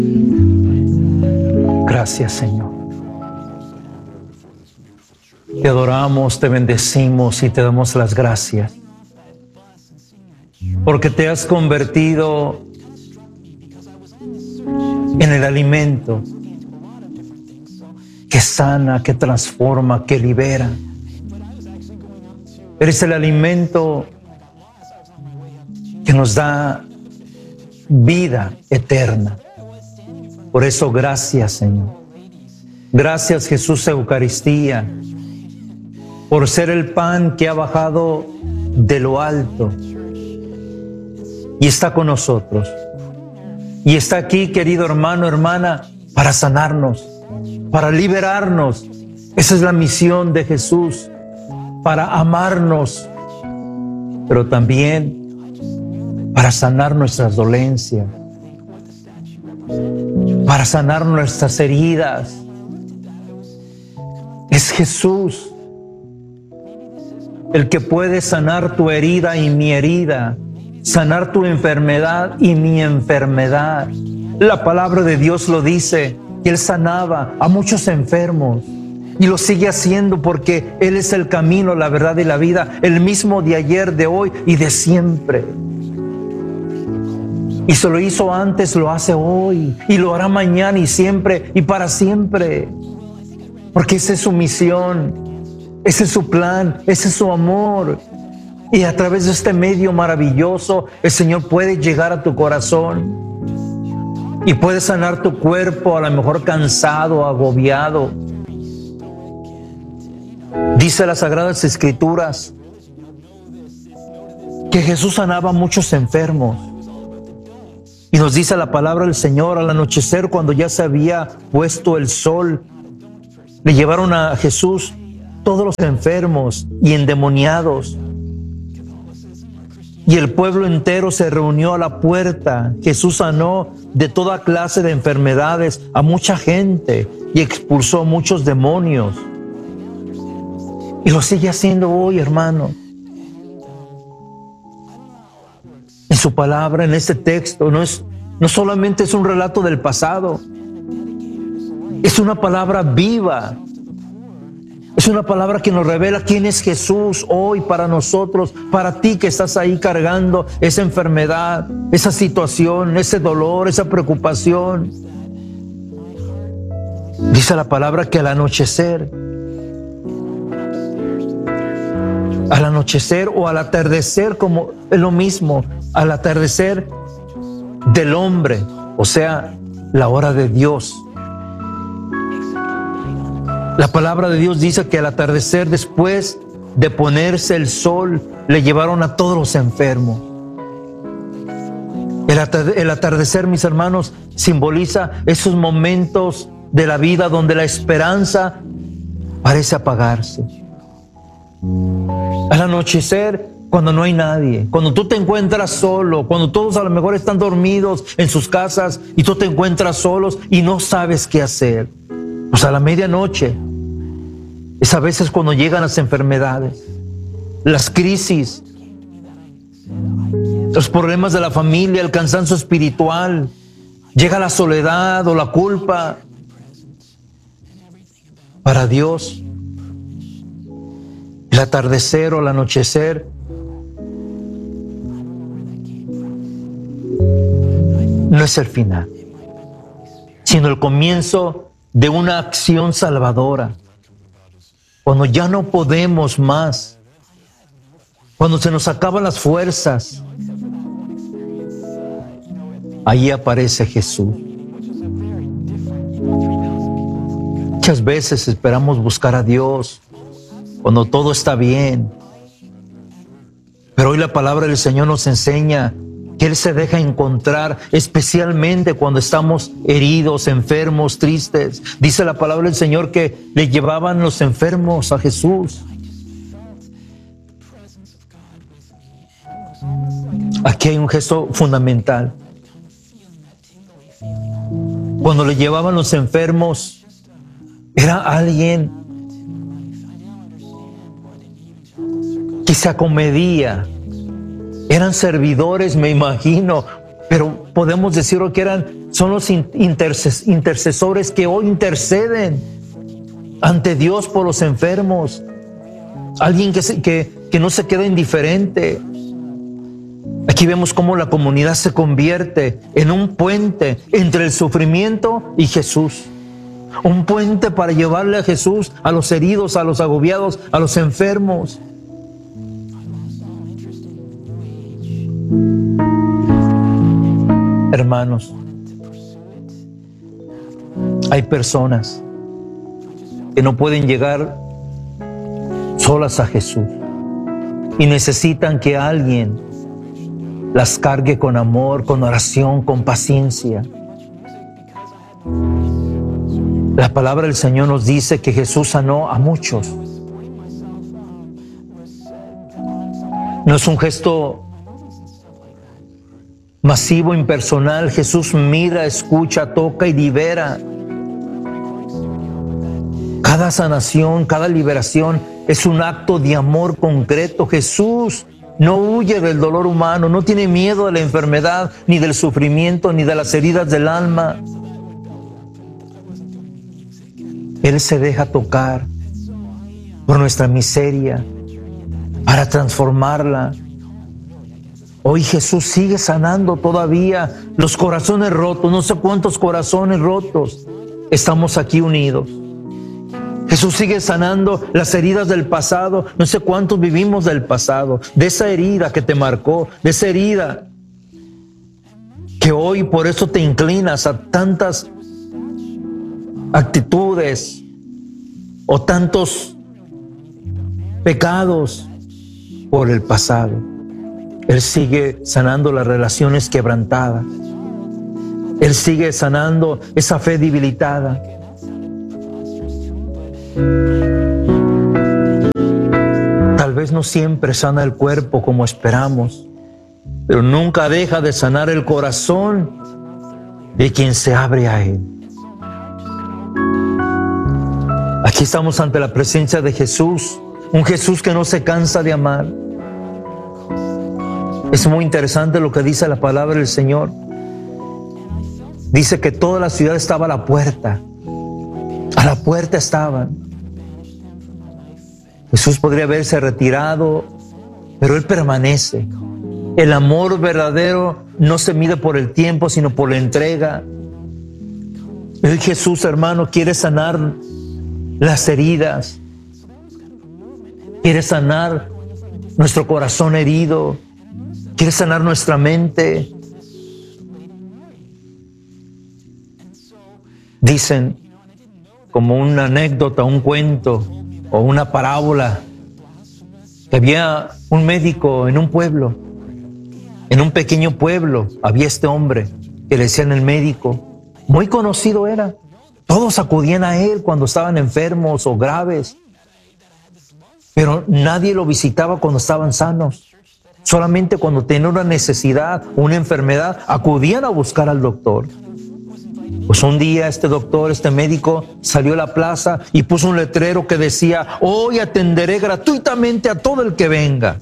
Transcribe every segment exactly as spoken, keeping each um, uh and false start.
Gracias, Señor. Te adoramos, te bendecimos y te damos las gracias. Porque te has convertido en el alimento que sana, que transforma, que libera. Eres el alimento que nos da vida eterna. Por eso, gracias, Señor. Gracias, Jesús Eucaristía, por ser el pan que ha bajado de lo alto y está con nosotros. Y está aquí, querido hermano, hermana, para sanarnos, para liberarnos. Esa es la misión de Jesús, para amarnos, pero también para sanar nuestras dolencias, para sanar nuestras heridas. Es Jesús el que puede sanar tu herida y mi herida, sanar tu enfermedad y mi enfermedad. La palabra de Dios lo dice, que Él sanaba a muchos enfermos y lo sigue haciendo porque Él es el camino, la verdad y la vida, el mismo de ayer, de hoy y de siempre. Y se lo hizo antes, lo hace hoy y lo hará mañana y siempre y para siempre. Porque esa es su misión, ese es su plan, ese es su amor. Y a través de este medio maravilloso, el Señor puede llegar a tu corazón y puede sanar tu cuerpo, a lo mejor cansado, agobiado. Dice las Sagradas Escrituras que Jesús sanaba a muchos enfermos. Y nos dice la palabra del Señor, al anochecer, cuando ya se había puesto el sol, le llevaron a Jesús todos los enfermos y endemoniados. Y el pueblo entero se reunió a la puerta. Jesús sanó de toda clase de enfermedades a mucha gente y expulsó muchos demonios. Y lo sigue haciendo hoy, hermano. En su palabra, en este texto, no es, no solamente es un relato del pasado, es una palabra viva. Es una palabra que nos revela quién es Jesús hoy para nosotros, para ti que estás ahí cargando esa enfermedad, esa situación, ese dolor, esa preocupación. Dice la palabra que al anochecer, al anochecer o al atardecer, como es lo mismo, al atardecer del hombre, o sea, la hora de Dios. La palabra de Dios dice que al atardecer, después de ponerse el sol, le llevaron a todos los enfermos. El, atard- el atardecer, mis hermanos, simboliza esos momentos de la vida donde la esperanza parece apagarse. Al anochecer, cuando no hay nadie, cuando tú te encuentras solo, cuando todos a lo mejor están dormidos en sus casas y tú te encuentras solos y no sabes qué hacer. Pues a la medianoche es a veces cuando llegan las enfermedades, las crisis, los problemas de la familia, el cansancio espiritual, llega la soledad o la culpa. Para Dios, el atardecer o el anochecer no es el final, sino el comienzo de una acción salvadora. Cuando ya no podemos más, cuando se nos acaban las fuerzas, ahí aparece Jesús. Muchas veces esperamos buscar a Dios cuando todo está bien, pero hoy la palabra del Señor nos enseña que Él se deja encontrar, especialmente cuando estamos heridos, enfermos, tristes. Dice la palabra del Señor que le llevaban los enfermos a Jesús. Aquí hay un gesto fundamental. Cuando le llevaban los enfermos, era alguien que se acomedía. Eran servidores, me imagino, pero podemos decirlo que eran son los interces- intercesores que hoy interceden ante Dios por los enfermos. Alguien que, se, que, que no se queda indiferente. Aquí vemos cómo la comunidad se convierte en un puente entre el sufrimiento y Jesús. Un puente para llevarle a Jesús a los heridos, a los agobiados, a los enfermos. Hermanos, hay personas que no pueden llegar solas a Jesús y necesitan que alguien las cargue con amor, con oración, con paciencia. La palabra del Señor nos dice que Jesús sanó a muchos. No es un gesto masivo, impersonal. Jesús mira, escucha, toca y libera. Cada sanación, cada liberación es un acto de amor concreto. Jesús no huye del dolor humano, no tiene miedo de la enfermedad, ni del sufrimiento, ni de las heridas del alma. Él se deja tocar por nuestra miseria para transformarla. Hoy Jesús sigue sanando todavía los corazones rotos, no sé cuántos corazones rotos estamos aquí unidos. Jesús sigue sanando las heridas del pasado, no sé cuántos vivimos del pasado, de esa herida que te marcó, de esa herida que hoy por eso te inclinas a tantas actitudes o tantos pecados por el pasado. Él sigue sanando las relaciones quebrantadas. Él sigue sanando esa fe debilitada. Tal vez no siempre sana el cuerpo como esperamos, pero nunca deja de sanar el corazón de quien se abre a Él. Aquí estamos ante la presencia de Jesús, un Jesús que no se cansa de amar. Es muy interesante lo que dice la palabra del Señor. Dice que toda la ciudad estaba a la puerta. A la puerta estaban. Jesús podría haberse retirado, pero Él permanece. El amor verdadero no se mide por el tiempo, sino por la entrega. El Jesús, hermano, quiere sanar las heridas. Quiere sanar nuestro corazón herido. Quiere sanar nuestra mente. Dicen, como una anécdota, un cuento o una parábola, que había un médico en un pueblo, en un pequeño pueblo, había este hombre que le decían el médico, muy conocido era, todos acudían a él cuando estaban enfermos o graves, pero nadie lo visitaba cuando estaban sanos. Solamente cuando tenían una necesidad, una enfermedad, acudían a buscar al doctor. Pues un día este doctor, este médico, salió a la plaza y puso un letrero que decía, hoy atenderé gratuitamente a todo el que venga.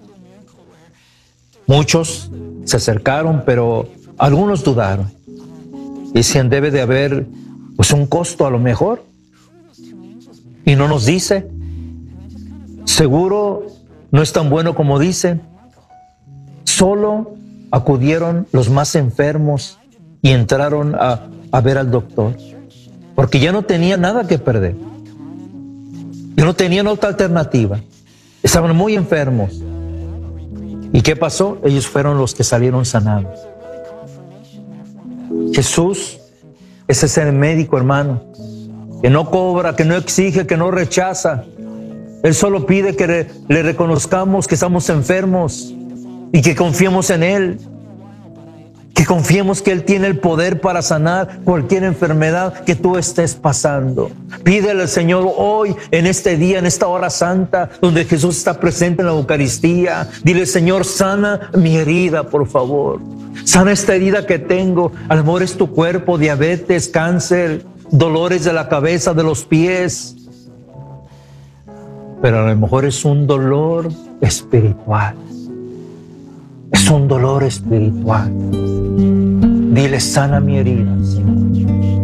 Muchos se acercaron, pero algunos dudaron. Decían, debe de haber pues un costo a lo mejor. Y no nos dice. Seguro no es tan bueno como dicen. Solo acudieron los más enfermos y entraron a, a ver al doctor, porque ya no tenían nada que perder. Ya no tenían otra alternativa. Estaban muy enfermos. ¿Y qué pasó? Ellos fueron los que salieron sanados. Jesús es ese médico, hermano, que no cobra, que no exige, que no rechaza. Él solo pide que le, le reconozcamos que estamos enfermos y que confiemos en Él, que confiemos que Él tiene el poder para sanar cualquier enfermedad que tú estés pasando. Pídele al Señor hoy, en este día, en esta hora santa, donde Jesús está presente en la Eucaristía. Dile, Señor, sana mi herida, por favor. Sana esta herida que tengo. A lo mejor es tu cuerpo, diabetes, cáncer, dolores de la cabeza, de los pies. Pero a lo mejor es un dolor espiritual. Es un dolor espiritual. Dile, sana mi herida, Señor.